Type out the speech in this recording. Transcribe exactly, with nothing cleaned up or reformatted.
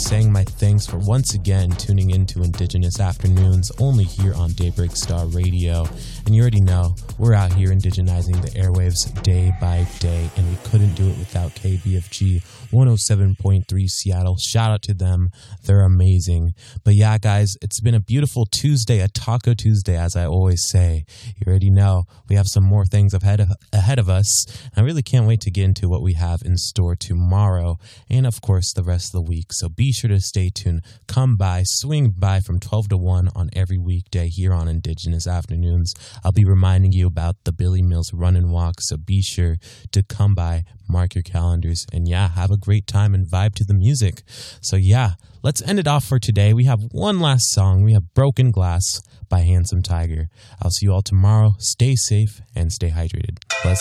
saying my thanks for once again tuning into Indigenous Afternoons only here on Daybreak Star Radio. And you already know, we're out here indigenizing the airwaves day by day, and we couldn't do it without K B F G one oh seven point three Seattle. Shout out to them. They're amazing. But yeah, guys, it's been a beautiful Tuesday, a Taco Tuesday, as I always say. You already know, we have some more things ahead of, ahead of us. I really can't wait to get into what we have in store tomorrow, and of course the rest of the week. So be sure to stay tuned. Come by, swing by from twelve to one on every weekday here on Indigenous Afternoons. I'll be reminding you about the Billy Mills Run and Walk, so be sure to come by, mark your calendars, and yeah, have a great time and vibe to the music. So yeah, let's end it off for today. We have one last song. We have Broken Glass by Handsome Tiger. I'll see you all tomorrow. Stay safe and stay hydrated. Bless.